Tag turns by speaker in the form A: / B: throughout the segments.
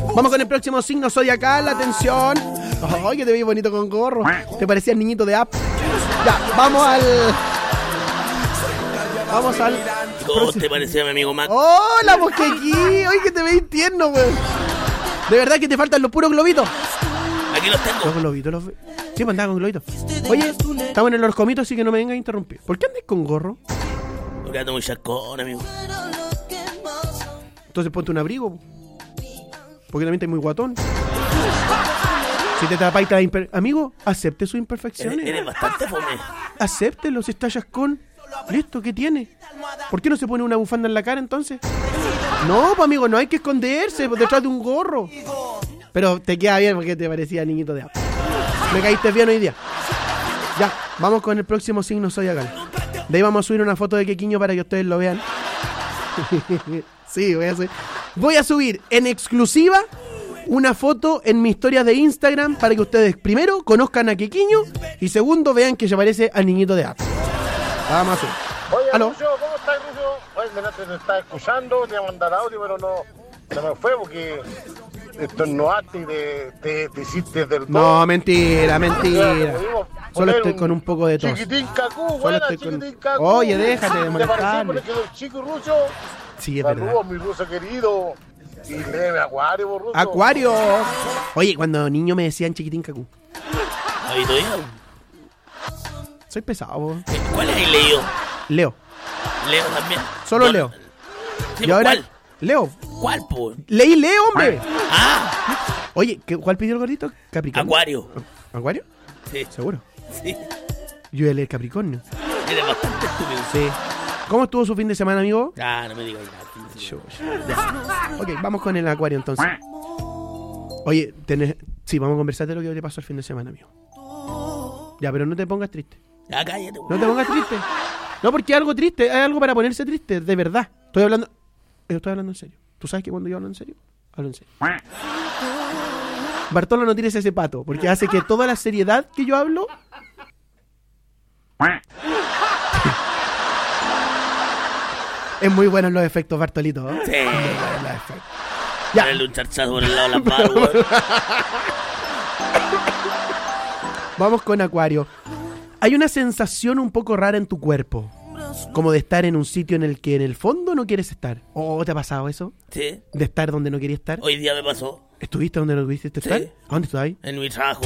A: Vamos con el próximo signo zodiacal, atención. Ay, que te vi bonito con gorro. Te parecía el niñito de App. Ya, vamos al...
B: ¿Cómo te parecía mi amigo Mac?
A: ¡Hola, Mosquequí! Oye, que te veis tierno, weón. De verdad que te faltan los puros globitos.
B: Aquí los tengo.
A: Los globitos, Sí, pues andaba con globitos. Oye, estamos en el horcomito, así que no me vengas a interrumpir. ¿Por qué andas con gorro?
B: Porque ando muy chascón, amigo.
A: Entonces ponte un abrigo. Porque también estás muy guatón. Si te tapáis, amigo, acepte sus imperfecciones.
B: Eres bastante fome.
A: Acéptelo, si está chascón. Listo, ¿qué tiene? ¿Por qué no se pone una bufanda en la cara entonces? No, pues amigo, no hay que esconderse detrás de un gorro. Pero te queda bien porque te parecía niñito de agua. Me caíste bien hoy día. Ya, vamos con el próximo signo zodiacal. De ahí vamos a subir una foto de Quequiño para que ustedes lo vean. Sí, voy a subir en exclusiva una foto en mi historia de Instagram para que ustedes primero conozcan a Quequiño y segundo vean que se parece al niñito de agua. Vamos a subir.
C: Oye,
A: ¿Aló?
C: Lucio, ¿cómo estás, Lucio? Oye, mira, te estaba escuchando, te iba a mandar audio, pero no me fue porque estornudaste y te hiciste del todo.
A: No, mentira. Solo estoy con un poco de tos.
C: Chiquitín Cacú,
A: Solo
C: buena,
A: estoy
C: Chiquitín
A: con...
C: Cacú.
A: Oye, déjate de
C: ¿Te pareció
A: molestarme.
C: porque el chico Lucio?
A: Sí, es
C: Saludos,
A: verdad.
C: mi Lucio querido. Y leve Acuario, por Lucio.
A: Acuario. Oye, cuando niño me decían chiquitín cacú.
B: ¿Ahí todavía?
A: Soy pesado, bo.
B: ¿Cuál has leído?
A: Leo.
B: Leo también.
A: Solo
B: No,
A: Leo.
B: Sí,
A: Y ahora,
B: ¿cuál?
A: Leo.
B: ¿Cuál, po?
A: Leí Leo, hombre.
B: Ah,
A: Oye, ¿cuál pidió el gordito? Capricornio.
B: Acuario.
A: ¿Acuario?
B: Sí,
A: Seguro.
B: sí.
A: Yo iba a leer Capricornio.
B: Eres bastante estúpido.
A: Sí. ¿Cómo estuvo su fin de semana, amigo?
B: Ah, no me digas nada.
A: Ya. Ok, vamos con el Acuario entonces. Oye, sí, vamos a conversar de lo que le pasó el fin de semana, amigo. Ya, pero no te pongas triste.
B: Ya, cállate.
A: No te pongas triste. No, porque es algo triste, hay algo para ponerse triste, de verdad. Estoy hablando en serio. ¿Tú sabes que cuando yo hablo en serio? Hablo en serio. Bartolo, no tires ese pato, porque hace que toda la seriedad que yo hablo... Es muy bueno en los efectos, Bartolito, ¿eh?
B: Sí.
A: Es muy bueno en los efectos. Ya.
B: Ponerle un charchazo por el lado de las manos, weón.
A: Vamos con Acuario. Hay una sensación un poco rara en tu cuerpo, como de estar en un sitio en el que en el fondo no quieres estar. ¿O te ha pasado eso?
B: Sí.
A: De estar donde no querías estar.
B: Hoy día me pasó.
A: ¿Estuviste donde no quisiste estar?
B: Sí.
A: ¿A dónde estás ahí?
B: En mi trabajo.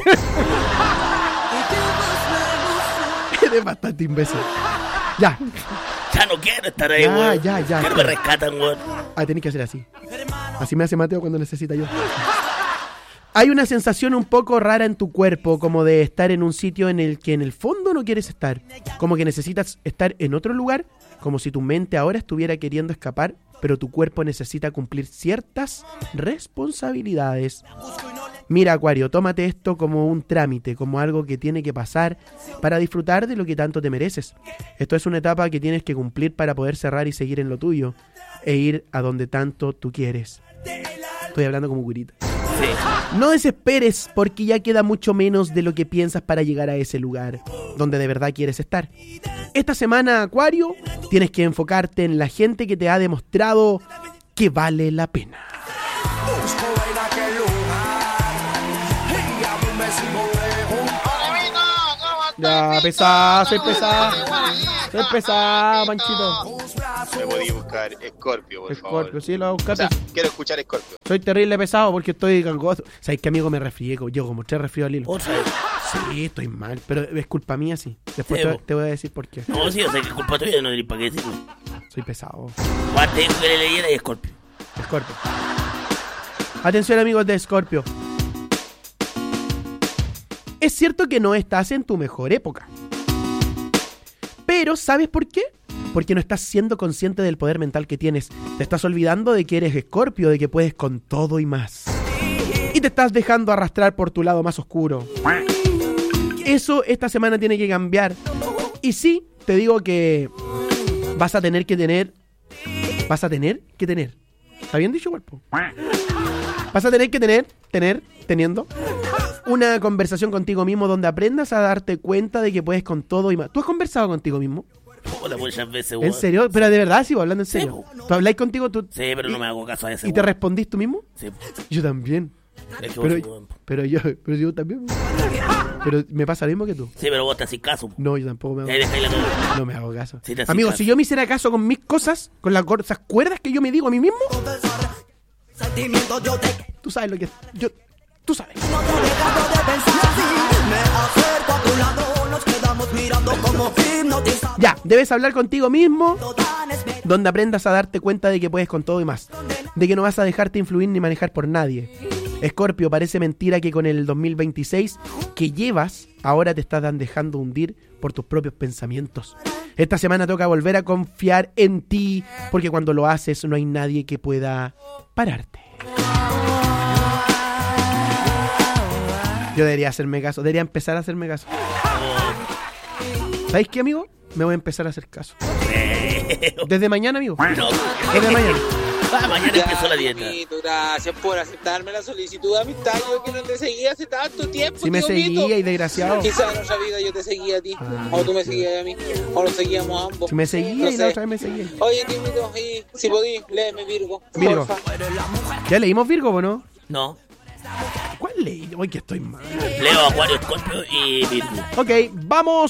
A: Eres bastante imbécil. Ya.
B: Ya no quiero estar ahí,
A: Ya,
B: weón.
A: ya.
B: Ya no me rescatan, weón.
A: Tenés que hacer así. Así me hace Mateo cuando necesita ayuda. Hay una sensación un poco rara en tu cuerpo, como de estar en un sitio en el que en el fondo no quieres estar. Como que necesitas estar en otro lugar, como si tu mente ahora estuviera queriendo escapar, pero tu cuerpo necesita cumplir ciertas responsabilidades. Mira, Acuario, tómate esto como un trámite, como algo que tiene que pasar para disfrutar de lo que tanto te mereces. Esto es una etapa que tienes que cumplir para poder cerrar y seguir en lo tuyo, e ir a donde tanto tú quieres. Estoy hablando como curita.
B: Sí.
A: No desesperes, porque ya queda mucho menos de lo que piensas para llegar a ese lugar donde de verdad quieres estar. Esta semana, Acuario, tienes que enfocarte en la gente que te ha demostrado que vale la pena. Ya, pesado, soy pesado, Panchito.
D: Me podía buscar Scorpio, por favor.
A: Scorpio, sí, lo voy a buscar.
D: O sea, quiero escuchar Scorpio.
A: Soy terrible pesado porque estoy gangoso. ¿Sabes qué, amigo? Me resfrié, llevo como 3 resfríos al hilo.
B: Otra vez.
A: Sí, estoy mal, pero es culpa mía, sí. Después
B: Sí,
A: te voy a decir por qué.
B: No, sí, o sea, que es culpa tuya, no tenés para qué decirlo.
A: Soy pesado.
B: Juan te dijo que le leyera y Scorpio.
A: Scorpio. Atención, amigos de Scorpio. Es cierto que no estás en tu mejor época. Pero, ¿sabes por qué? Porque no estás siendo consciente del poder mental que tienes. Te estás olvidando de que eres Scorpio, de que puedes con todo y más. Y te estás dejando arrastrar por tu lado más oscuro. Eso esta semana tiene que cambiar. Y sí, te digo que vas a tener que tener... ¿Está bien dicho, cuerpo? Vas a tener que teniendo una conversación contigo mismo donde aprendas a darte cuenta de que puedes con todo y más. ¿Tú has conversado contigo mismo?
B: Hola, muchas veces,
A: ¿En
B: weón.
A: serio? Pero de verdad, sí, hablando en serio.
B: Sí,
A: ¿Tú habláis contigo tú?
B: Sí, pero no me hago caso a ese,
A: ¿Y te
B: weón.
A: respondís tú mismo?
B: Sí,
A: Yo también.
B: es que vos,
A: Pero,
B: weón.
A: pero yo también. Pero me pasa lo mismo que tú.
B: Sí, pero vos te haces caso.
A: No, yo tampoco me
B: Y ahí
A: hago
B: dejáis la cagada.
A: No me hago caso.
B: Sí te haces
A: Amigo,
B: caso.
A: si yo me hiciera caso con mis cosas, con esas cuerdas que yo me digo a mí mismo, tú sabes lo que tú sabes. Ya, debes hablar contigo mismo, donde aprendas a darte cuenta de que puedes con todo y más, de que no vas a dejarte influir ni manejar por nadie. Escorpio, parece mentira que con el 2026 que llevas, ahora te estás dejando hundir por tus propios pensamientos. Esta semana toca volver a confiar en ti, porque cuando lo haces no hay nadie que pueda pararte. Yo debería hacerme caso, debería empezar a hacerme caso. ¿Sabéis qué, amigo? Me voy a empezar a hacer caso. Desde mañana, amigo.
B: No,
A: Desde mañana.
B: mañana empiezo la dieta.
E: Amiguito, gracias por aceptarme la solicitud de amistad. Yo que no te seguía hace tanto tiempo.
A: Si me
E: tío Mito.
A: seguía y desgraciado.
E: Quizás en otra vida yo te seguía a ti, o tú me seguías a mí, o nos seguíamos ambos.
A: Si me seguía
E: No
A: y la
E: sé.
A: otra vez me seguía.
E: Oye, tímido, y si podís, léeme Virgo.
A: Virgo.
E: porfa.
A: ¿Ya leímos Virgo o no?
B: No.
A: ¿Cuál leí? Hoy que estoy mal.
B: Leo, Acuario, Escorpio y Virgo.
A: Ok, vamos